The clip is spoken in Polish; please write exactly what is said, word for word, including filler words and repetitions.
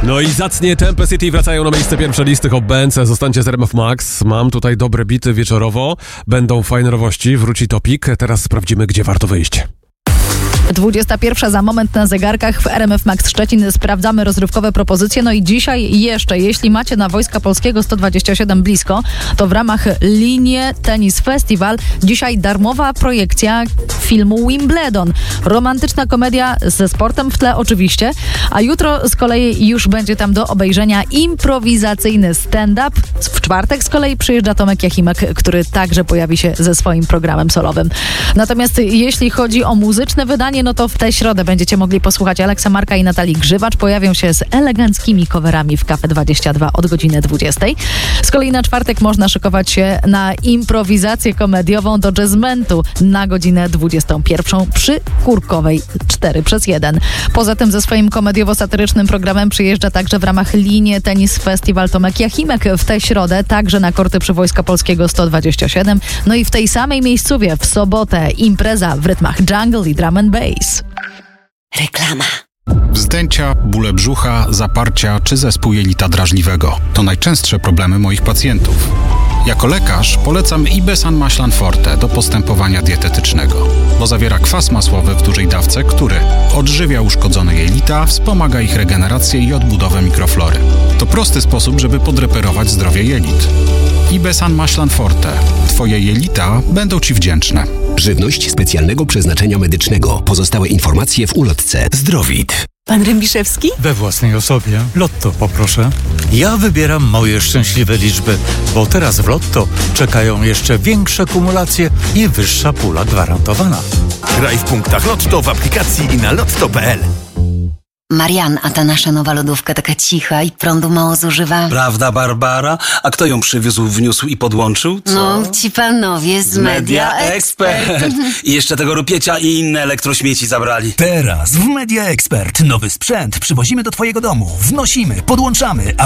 No i zacnie Tempe City wracają na miejsce pierwsze listy Hot Bands. Zostańcie z R M F Max. Mam tutaj dobre bity wieczorowo. Będą fajne nowości, wróci topik. Teraz sprawdzimy, gdzie warto wyjść. dwudziesta pierwsza za moment na zegarkach w R M F Max Szczecin. Sprawdzamy rozrywkowe propozycje. No i dzisiaj jeszcze, jeśli macie na Wojska Polskiego sto dwadzieścia siedem blisko, to w ramach Linie Tenis Festival dzisiaj darmowa projekcja filmu Wimbledon. Romantyczna komedia ze sportem w tle oczywiście, a jutro z kolei już będzie tam do obejrzenia improwizacyjny stand-up. W czwartek z kolei przyjeżdża Tomek Jachimek, który także pojawi się ze swoim programem solowym. Natomiast jeśli chodzi o muzyczne wydanie, no to w tę środę będziecie mogli posłuchać Aleksa Marka i Natalii Grzywacz. Pojawią się z eleganckimi coverami w Cafe dwadzieścia dwa od godziny dwudziestej. Z kolei na czwartek można szykować się na improwizację komediową do jazzmentu na godzinę dwudziestą pierwszą przy Kurkowej cztery przez jeden. Poza tym ze swoim komediowo-satyrycznym programem przyjeżdża także w ramach Linie Tenis Festival Tomek Jachimek w tę środę, także na korty przy Wojska Polskiego sto dwadzieścia siedem. No i w tej samej miejscowie w sobotę impreza w rytmach jungle i drum and bass. Reklama. Wzdęcia, bóle brzucha, zaparcia czy zespół jelita drażliwego to najczęstsze problemy moich pacjentów. Jako lekarz polecam Ibesan Maślan Forte do postępowania dietetycznego, bo zawiera kwas masłowy w dużej dawce, który odżywia uszkodzone jelita, wspomaga ich regenerację i odbudowę mikroflory. To prosty sposób, żeby podreperować zdrowie jelit. Ibesan Maślan Forte. Twoje jelita będą Ci wdzięczne. Żywność specjalnego przeznaczenia medycznego. Pozostałe informacje w ulotce. Zdrowit. Pan Rębiszewski? We własnej osobie. Lotto poproszę. Ja wybieram moje szczęśliwe liczby, bo teraz w Lotto czekają jeszcze większe kumulacje i wyższa pula gwarantowana. Graj w punktach Lotto w aplikacji i na lotto kropka p l. Marian, a ta nasza nowa lodówka taka cicha i prądu mało zużywa. Prawda, Barbara? A kto ją przywiózł, wniósł i podłączył? Co? No, ci panowie z Media Expert. I jeszcze tego rupiecia i inne elektrośmieci zabrali. Teraz w Media Expert nowy sprzęt przywozimy do Twojego domu, wnosimy, podłączamy, a